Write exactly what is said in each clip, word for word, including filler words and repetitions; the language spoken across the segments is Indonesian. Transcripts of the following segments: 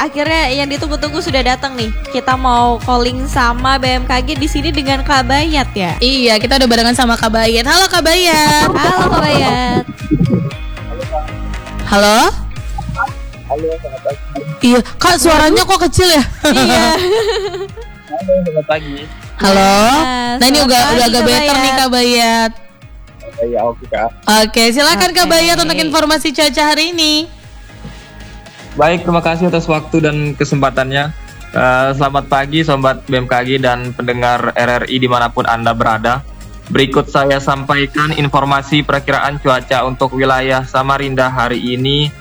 akhirnya yang ditunggu-tunggu sudah datang nih. Kita mau calling sama B M K G di sini dengan Kak Bayat ya. Iya, kita udah barengan sama Kak Bayat. Halo Kak Bayat. Halo Kak Bayat. Halo. Halo, selamat pagi. Iya, Kak suaranya kok kecil ya? Iya. Halo, selamat pagi. Halo. Nah, Nah ini selamat udah pagi, udah agak Kak better nih Bayat. Kak Bayat. Saya Alfi, Kak. Oke, silakan Kak Oke. Bayat untuk informasi cuaca hari ini. Baik, terima kasih atas waktu dan kesempatannya. Eh, selamat pagi Sobat B M K G dan pendengar R R I dimanapun Anda berada. Berikut saya sampaikan informasi perakiraan cuaca untuk wilayah Samarinda hari ini,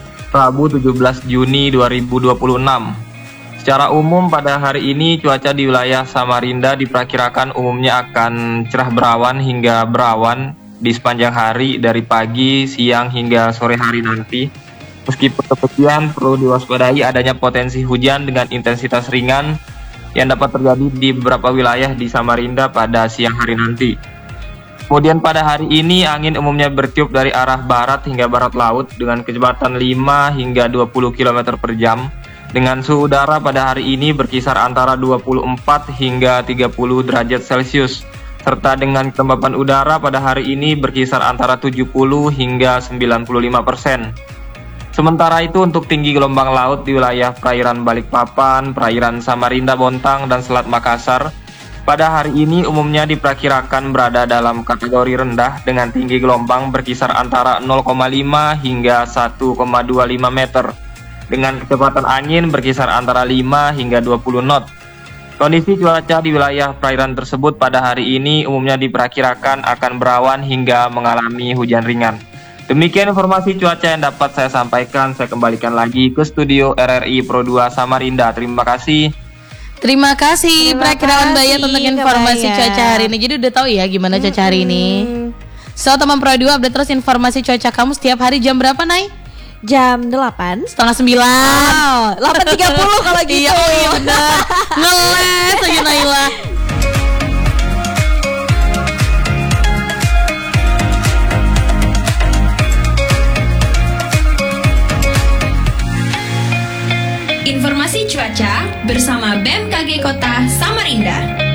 Rabu tujuh belas Juni dua ribu dua puluh enam. Secara umum pada hari ini cuaca di wilayah Samarinda diperkirakan umumnya akan cerah berawan hingga berawan di sepanjang hari dari pagi, siang hingga sore hari nanti. Meskipun demikian perlu diwaspadai adanya potensi hujan dengan intensitas ringan yang dapat terjadi di beberapa wilayah di Samarinda pada siang hari nanti. Kemudian pada hari ini angin umumnya bertiup dari arah barat hingga barat laut dengan kecepatan lima hingga dua puluh kilometer per jam. Dengan suhu udara pada hari ini berkisar antara dua puluh empat hingga tiga puluh derajat Celcius. Serta dengan kelembapan udara pada hari ini berkisar antara tujuh puluh hingga sembilan puluh lima persen. Sementara itu untuk tinggi gelombang laut di wilayah perairan Balikpapan, perairan Samarinda Bontang, dan Selat Makassar pada hari ini umumnya diperkirakan berada dalam kategori rendah dengan tinggi gelombang berkisar antara nol koma lima hingga satu koma dua lima meter dengan kecepatan angin berkisar antara lima hingga dua puluh knot. Kondisi cuaca di wilayah perairan tersebut pada hari ini umumnya diperkirakan akan berawan hingga mengalami hujan ringan. Demikian informasi cuaca yang dapat saya sampaikan. Saya kembalikan lagi ke studio R R I Pro dua Samarinda. Terima kasih. Terima kasih Terima perakiraan kasih, Bayat untuk Kak informasi Bayat. cuaca hari ini. Jadi udah tahu ya gimana cuaca hari ini. Hmm, So teman Pro dua update terus informasi cuaca kamu setiap hari jam berapa, Nay? Jam delapan. Setengah sembilan. Wow, delapan tiga puluh kalau gitu. Iya, oh iya benar. Ngeles aja Naila. Informasi cuaca bersama B M K G Kota Samarinda.